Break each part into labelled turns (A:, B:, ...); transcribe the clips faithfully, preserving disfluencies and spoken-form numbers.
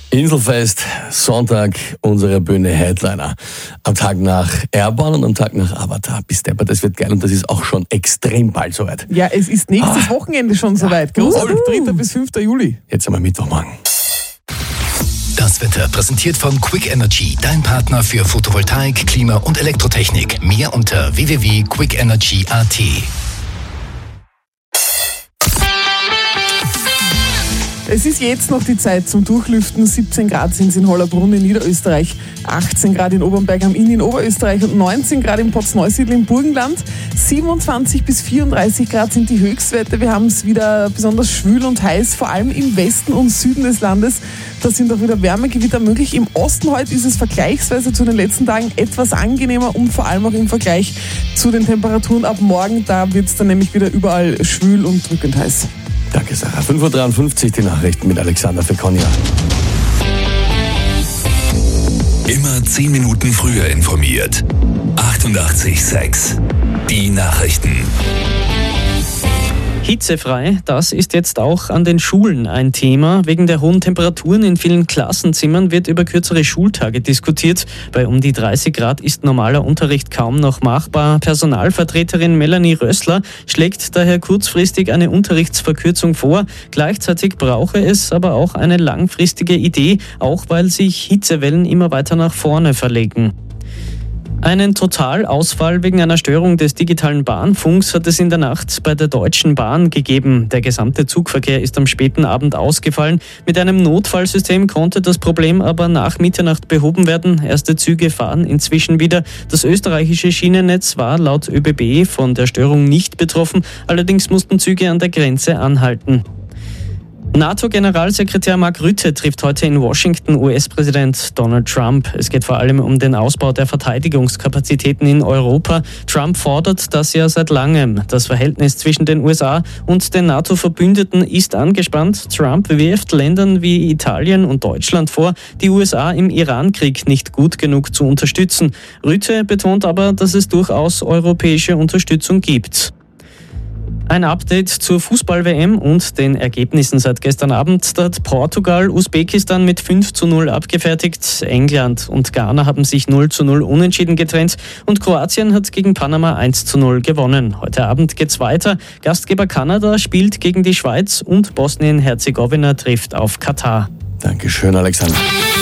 A: Inselfest, Sonntag, unsere Bühne Headliner. Am Tag nach Airborne und am Tag nach Avatar. Bis Depper, das wird geil und das ist auch schon extrem bald soweit.
B: Ja, es ist nächstes ah. Wochenende schon soweit. Großartig, uh. dritter bis fünfter Juli.
A: Jetzt einmal Mittwochmorgen.
C: Das Wetter präsentiert von Quick Energy, dein Partner für Photovoltaik, Klima und Elektrotechnik. Mehr unter w w w punkt quick energy punkt a t.
B: Es ist jetzt noch die Zeit zum Durchlüften. siebzehn Grad sind es in Hollabrunn in Niederösterreich, achtzehn Grad in Obernberg am Inn in Oberösterreich und neunzehn Grad in Potsneusiedl im Burgenland. siebenundzwanzig bis vierunddreißig Grad sind die Höchstwerte. Wir haben es wieder besonders schwül und heiß, vor allem im Westen und Süden des Landes. Da sind auch wieder Wärmegewitter möglich. Im Osten heute ist es vergleichsweise zu den letzten Tagen etwas angenehmer und vor allem auch im Vergleich zu den Temperaturen ab morgen. Da wird es dann nämlich wieder überall schwül und drückend heiß.
A: Danke, Sarah. fünf Uhr dreiundfünfzig, die Nachrichten mit Alexander Fekonia.
C: Immer zehn Minuten früher informiert. achtundachtzig Komma sechs. Die Nachrichten.
D: Hitzefrei, das ist jetzt auch an den Schulen ein Thema. Wegen der hohen Temperaturen in vielen Klassenzimmern wird über kürzere Schultage diskutiert. Bei um die dreißig Grad ist normaler Unterricht kaum noch machbar. Personalvertreterin Melanie Rössler schlägt daher kurzfristig eine Unterrichtsverkürzung vor. Gleichzeitig brauche es aber auch eine langfristige Idee, auch weil sich Hitzewellen immer weiter nach vorne verlegen. Einen Totalausfall wegen einer Störung des digitalen Bahnfunks hat es in der Nacht bei der Deutschen Bahn gegeben. Der gesamte Zugverkehr ist am späten Abend ausgefallen. Mit einem Notfallsystem konnte das Problem aber nach Mitternacht behoben werden. Erste Züge fahren inzwischen wieder. Das österreichische Schienennetz war laut ÖBB von der Störung nicht betroffen. Allerdings mussten Züge an der Grenze anhalten. NATO-Generalsekretär Mark Rutte trifft heute in Washington U S-Präsident Donald Trump. Es geht vor allem um den Ausbau der Verteidigungskapazitäten in Europa. Trump fordert das ja seit langem. Das Verhältnis zwischen den U S A und den NATO-Verbündeten ist angespannt. Trump wirft Ländern wie Italien und Deutschland vor, die U S A im Iran-Krieg nicht gut genug zu unterstützen. Rutte betont aber, dass es durchaus europäische Unterstützung gibt. Ein Update zur Fußball-W M und den Ergebnissen seit gestern Abend. Da hat Portugal Usbekistan mit fünf zu null abgefertigt. England und Ghana haben sich null zu null unentschieden getrennt. Und Kroatien hat gegen Panama eins zu null gewonnen. Heute Abend geht's weiter. Gastgeber Kanada spielt gegen die Schweiz und Bosnien-Herzegowina trifft auf Katar.
A: Dankeschön, Alexander.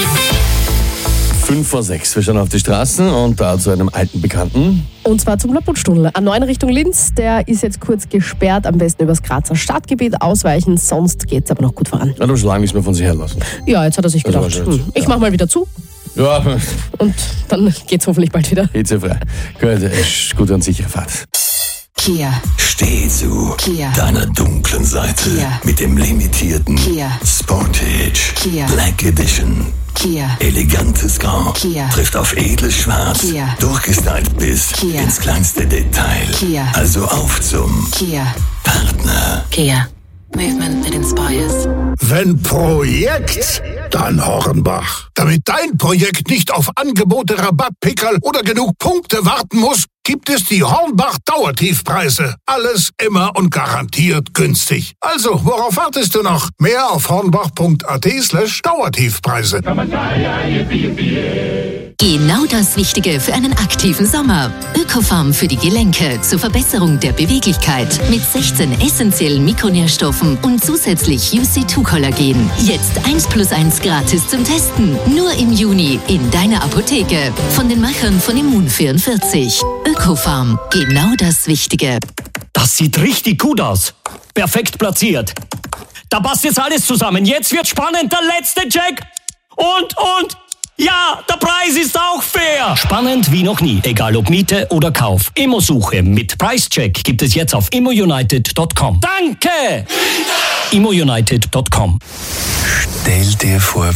A: fünf vor sechs. Wir schauen auf die Straßen und da zu einem alten Bekannten.
E: Und zwar zum Laputtstunnel. A neun Richtung Linz, der ist jetzt kurz gesperrt. Am besten übers Grazer Stadtgebiet ausweichen, sonst geht's aber noch gut voran.
A: Er hat aber schon lange nichts mehr von sich herlassen.
E: Ja, jetzt hat er sich gedacht, also, hm, ich ja. mach mal wieder zu.
A: Ja.
E: Und dann geht's hoffentlich bald wieder.
A: Hitzefrei. Gut, gute und sichere Fahrt.
F: Kia.
C: Steh zu
F: Kia.
C: deiner dunklen Seite
F: Kia.
C: mit dem limitierten
F: Kia.
C: Sportage
F: Kia.
C: Black Edition.
F: Kia.
C: Elegantes Grau
F: Kia.
C: trifft auf edles Schwarz,
F: Kia.
C: durchgestylt bis
F: Kia.
C: ins kleinste Detail.
F: Kia.
C: Also auf zum
F: Kia.
C: Partner.
F: Kia. Movement that inspires.
G: Wenn Projekt, dann Hornbach. Damit dein Projekt nicht auf Angebote, Rabatt, Pickerl oder genug Punkte warten muss, gibt es die Hornbach Dauertiefpreise. Alles immer und garantiert günstig. Also, worauf wartest du noch? Mehr auf hornbach punkt a t slash Dauertiefpreise.
H: Genau das Richtige für einen aktiven Sommer. Ökofarm für die Gelenke zur Verbesserung der Beweglichkeit mit sechzehn essentiellen Mikronährstoffen und zusätzlich U C zwei Kollagen. Jetzt eins plus eins gratis zum Testen. Nur im Juni in deiner Apotheke. Von den Machern von Immun vierundvierzig. Ökofarm. Genau das Wichtige.
I: Das sieht richtig gut aus. Perfekt platziert. Da passt jetzt alles zusammen. Jetzt wird spannend. Der letzte Check. Und, und... Ja, der Preis ist auch fair. Spannend wie noch nie, egal ob Miete oder Kauf. Immosuche mit Preischeck gibt es jetzt auf immo united punkt com. Danke! immo united punkt com.
C: Stell dir vor,